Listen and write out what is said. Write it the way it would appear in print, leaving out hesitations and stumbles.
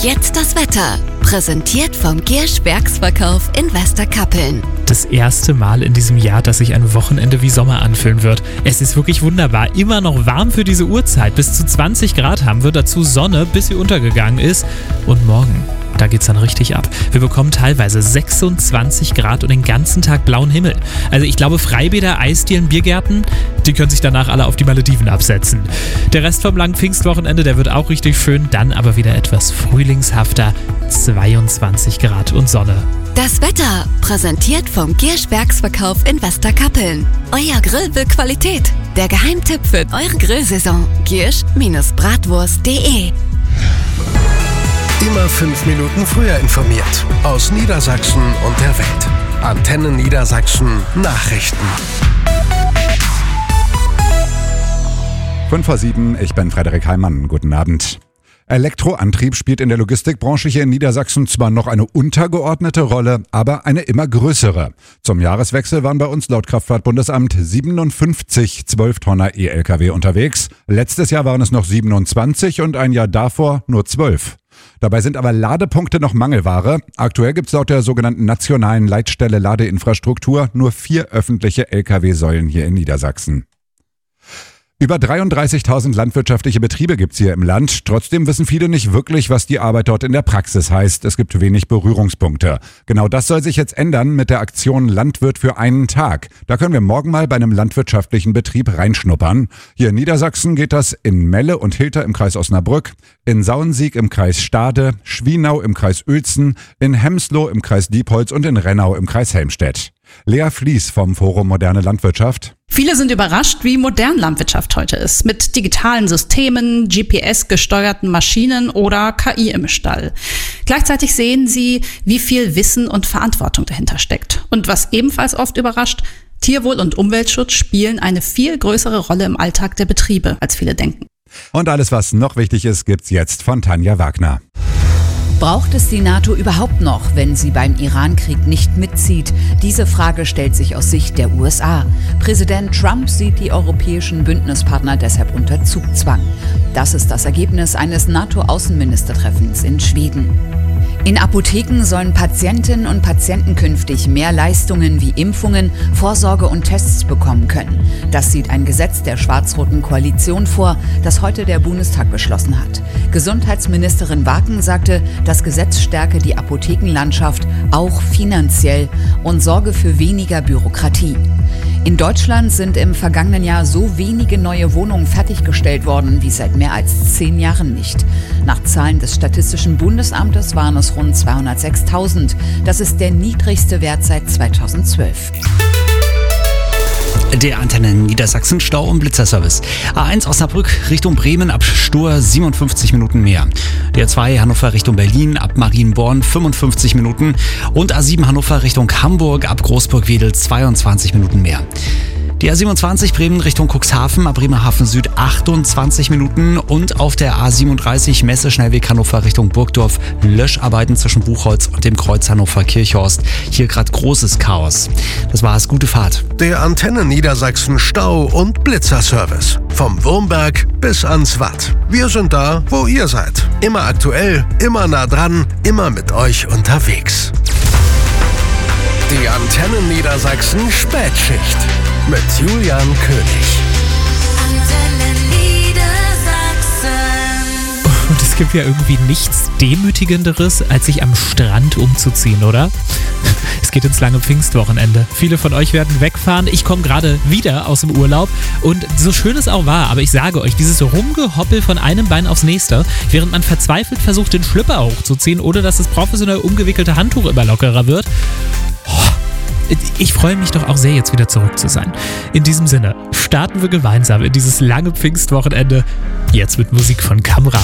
jetzt das Wetter. Präsentiert vom Giersch Werksverkauf in Westerkappeln. Das erste Mal in diesem Jahr, dass sich ein Wochenende wie Sommer anfühlen wird. Es ist wirklich wunderbar. Immer noch warm für diese Uhrzeit. Bis zu 20 Grad haben wir. Dazu Sonne, bis sie untergegangen ist. Und morgen, da geht's dann richtig ab. Wir bekommen teilweise 26 Grad und den ganzen Tag blauen Himmel. Also ich glaube, Freibäder, Eisdielen, Biergärten, die können sich danach alle auf die Malediven absetzen. Der Rest vom langen Pfingstwochenende, der wird auch richtig schön. Dann aber wieder etwas frühlingshafter. 22 Grad und Sonne. Das Wetter, präsentiert vom Giersch Werksverkauf in Westerkappeln. Euer Grill will Qualität. Der Geheimtipp für eure Grillsaison. Giersch-bratwurst.de. Immer 5 Minuten früher informiert. Aus Niedersachsen und der Welt. Antenne Niedersachsen Nachrichten. 5:07, ich bin Frederik Heimann. Guten Abend. Elektroantrieb spielt in der Logistikbranche hier in Niedersachsen zwar noch eine untergeordnete Rolle, aber eine immer größere. Zum Jahreswechsel waren bei uns laut Kraftfahrtbundesamt 57 12-Tonner E-Lkw unterwegs. Letztes Jahr waren es noch 27 und ein Jahr davor nur 12. Dabei sind aber Ladepunkte noch Mangelware. Aktuell gibt es laut der sogenannten nationalen Leitstelle Ladeinfrastruktur nur 4 öffentliche Lkw-Säulen hier in Niedersachsen. Über 33.000 landwirtschaftliche Betriebe gibt's hier im Land. Trotzdem wissen viele nicht wirklich, was die Arbeit dort in der Praxis heißt. Es gibt wenig Berührungspunkte. Genau das soll sich jetzt ändern mit der Aktion Landwirt für einen Tag. Da können wir morgen mal bei einem landwirtschaftlichen Betrieb reinschnuppern. Hier in Niedersachsen geht das in Melle und Hilter im Kreis Osnabrück, in Sauensiek im Kreis Stade, Schwienau im Kreis Uelzen, in Hemsloh im Kreis Diepholz und in Rennau im Kreis Helmstedt. Lea Fließ vom Forum Moderne Landwirtschaft. Viele sind überrascht, wie modern Landwirtschaft heute ist. Mit digitalen Systemen, GPS-gesteuerten Maschinen oder KI im Stall. Gleichzeitig sehen sie, wie viel Wissen und Verantwortung dahinter steckt. Und was ebenfalls oft überrascht, Tierwohl und Umweltschutz spielen eine viel größere Rolle im Alltag der Betriebe, als viele denken. Und alles, was noch wichtig ist, gibt's jetzt von Tanja Wagner. Braucht es die NATO überhaupt noch, wenn sie beim Irankrieg nicht mitzieht? Diese Frage stellt sich aus Sicht der USA. Präsident Trump sieht die europäischen Bündnispartner deshalb unter Zugzwang. Das ist das Ergebnis eines NATO-Außenministertreffens in Schweden. In Apotheken sollen Patientinnen und Patienten künftig mehr Leistungen wie Impfungen, Vorsorge und Tests bekommen können. Das sieht ein Gesetz der schwarz-roten Koalition vor, das heute der Bundestag beschlossen hat. Gesundheitsministerin Waken sagte, das Gesetz stärke die Apothekenlandschaft auch finanziell und sorge für weniger Bürokratie. In Deutschland sind im vergangenen Jahr so wenige neue Wohnungen fertiggestellt worden wie seit mehr als 10 Jahren nicht. Nach Zahlen des Statistischen Bundesamtes waren es rund 206.000. Das ist der niedrigste Wert seit 2012. Der Antenne Niedersachsen Stau- und Blitzerservice. A1 Osnabrück Richtung Bremen ab Stur 57 Minuten mehr. Der A2 Hannover Richtung Berlin ab Marienborn 55 Minuten. Und A7 Hannover Richtung Hamburg ab Großburg-Wedel 22 Minuten mehr. Die A27 Bremen Richtung Cuxhaven ab Bremerhaven Süd 28 Minuten und auf der A37 Messe-Schnellweg Hannover Richtung Burgdorf Löscharbeiten zwischen Buchholz und dem Kreuz Hannover-Kirchhorst. Hier gerade großes Chaos. Das war's, gute Fahrt. Der Antenne Niedersachsen Stau- und Blitzerservice. Vom Wurmberg bis ans Watt. Wir sind da, wo ihr seid. Immer aktuell, immer nah dran, immer mit euch unterwegs. Die Antenne Niedersachsen Spätschicht. Mit Julian König. Und es gibt ja irgendwie nichts Demütigenderes, als sich am Strand umzuziehen, oder? Es geht ins lange Pfingstwochenende. Viele von euch werden wegfahren. Ich komme gerade wieder aus dem Urlaub. Und so schön es auch war, aber ich sage euch, dieses Rumgehoppel von einem Bein aufs nächste, während man verzweifelt versucht, den Schlüpper hochzuziehen, ohne dass das professionell umgewickelte Handtuch immer lockerer wird. Ich freue mich doch auch sehr, jetzt wieder zurück zu sein. In diesem Sinne starten wir gemeinsam in dieses lange Pfingstwochenende. Jetzt mit Musik von Kamra.